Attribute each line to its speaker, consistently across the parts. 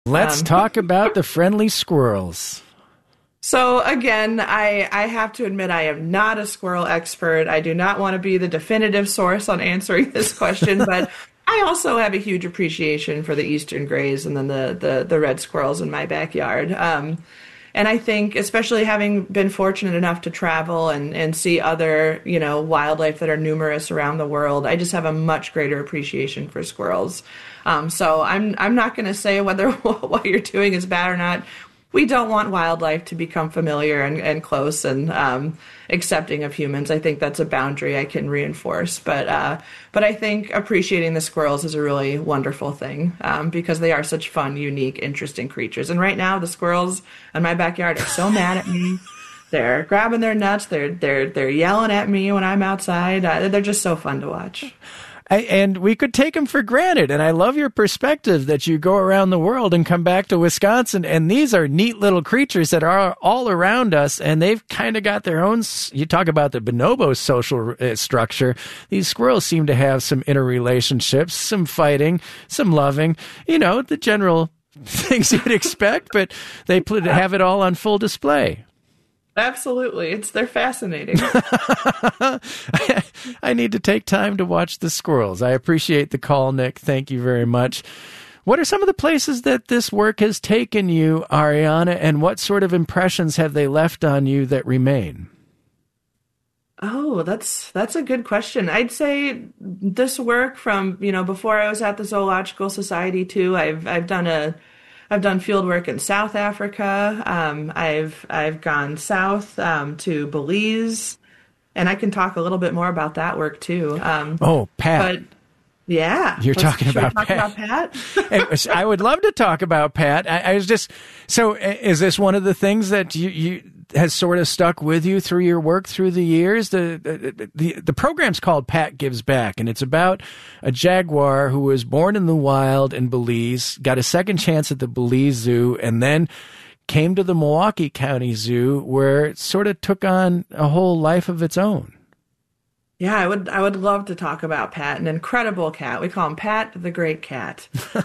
Speaker 1: Let's talk about the friendly squirrels.
Speaker 2: So again, I have to admit I am not a squirrel expert. I do not want to be the definitive source on answering this question, but I also have a huge appreciation for the eastern grays and then the red squirrels in my backyard. And I think, especially having been fortunate enough to travel and see other, wildlife that are numerous around the world, I just have a much greater appreciation for squirrels. So I'm not going to say whether what you're doing is bad or not. We don't want wildlife to become familiar and close and accepting of humans. I think that's a boundary I can reinforce. But I think appreciating the squirrels is a really wonderful thing because they are such fun, unique, interesting creatures. And right now, the squirrels in my backyard are so mad at me. They're grabbing their nuts. They're yelling at me when I'm outside. They're just so fun to watch.
Speaker 1: And we could take them for granted. And I love your perspective that you go around the world and come back to Wisconsin. And these are neat little creatures that are all around us. And they've kind of got their own, you talk about the bonobo social structure. These squirrels seem to have some interrelationships, some fighting, some loving, the general things you'd expect, but they have it all on full display.
Speaker 2: Absolutely. They're fascinating.
Speaker 1: I need to take time to watch the squirrels. I appreciate the call, Nick. Thank you very much. What are some of the places that this work has taken you, Ariana, and what sort of impressions have they left on you that remain?
Speaker 2: Oh, that's a good question. I'd say this work from, before I was at the Zoological Society too, I've done field work in South Africa. I've gone south to Belize, and I can talk a little bit more about that work too.
Speaker 1: Pat.
Speaker 2: But yeah,
Speaker 1: you're talking about
Speaker 2: Pat.
Speaker 1: I would love to talk about Pat. I was just so. Is this one of the things that you has sort of stuck with you through your work through the years? The program's called Pat Gives Back, and it's about a jaguar who was born in the wild in Belize, got a second chance at the Belize Zoo, and then came to the Milwaukee County Zoo, where it sort of took on a whole life of its own.
Speaker 2: Yeah, I would love to talk about Pat, an incredible cat. We call him Pat the Great Cat.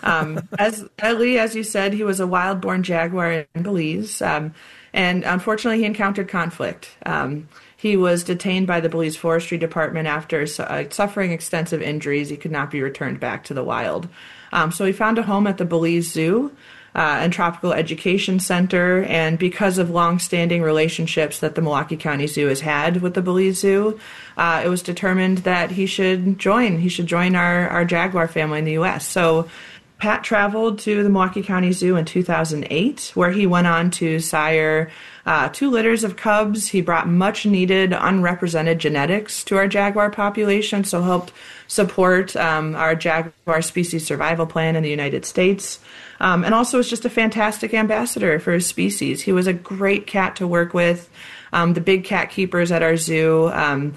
Speaker 2: As you said, he was a wild-born jaguar in Belize, and unfortunately, he encountered conflict. He was detained by the Belize Forestry Department after suffering extensive injuries. He could not be returned back to the wild. So he found a home at the Belize Zoo and Tropical Education Center, and because of long-standing relationships that the Milwaukee County Zoo has had with the Belize Zoo, it was determined that he should join our jaguar family in the U.S. So Pat traveled to the Milwaukee County Zoo in 2008, where he went on to sire 2 litters of cubs. He brought much-needed, unrepresented genetics to our jaguar population, so helped support our jaguar species survival plan in the United States. And also was just a fantastic ambassador for his species. He was a great cat to work with. The big cat keepers at our zoo,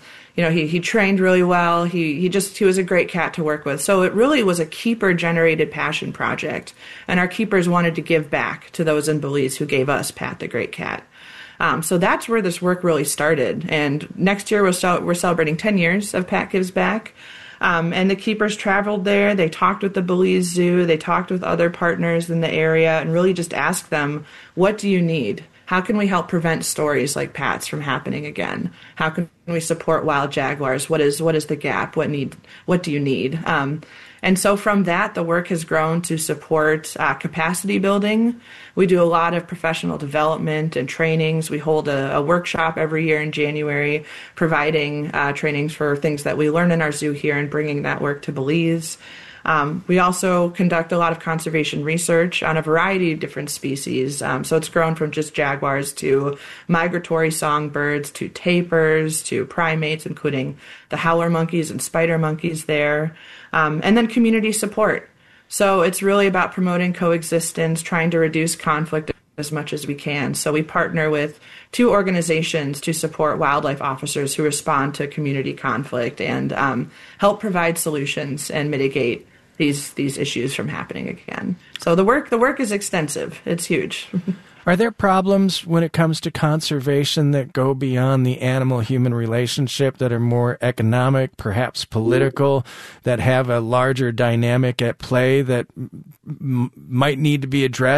Speaker 2: he trained really well. He was a great cat to work with. So it really was a keeper-generated passion project. And our keepers wanted to give back to those in Belize who gave us Pat the Great Cat. So that's where this work really started. And next year we're celebrating 10 years of Pat Gives Back. And the keepers traveled there. They talked with the Belize Zoo. They talked with other partners in the area and really just asked them, what do you need? How can we help prevent stories like Pat's from happening again? How can we support wild jaguars? What is the gap? What do you need? And so from that, the work has grown to support capacity building. We do a lot of professional development and trainings. We hold a workshop every year in January, providing trainings for things that we learn in our zoo here and bringing that work to Belize. We also conduct a lot of conservation research on a variety of different species. So it's grown from just jaguars to migratory songbirds to tapirs to primates, including the howler monkeys and spider monkeys there. And then community support. So it's really about promoting coexistence, trying to reduce conflict as much as we can. So we partner with 2 organizations to support wildlife officers who respond to community conflict and help provide solutions and mitigate these issues from happening again. So the work is extensive. It's huge.
Speaker 1: Are there problems when it comes to conservation that go beyond the animal-human relationship, that are more economic, perhaps political, that have a larger dynamic at play that might need to be addressed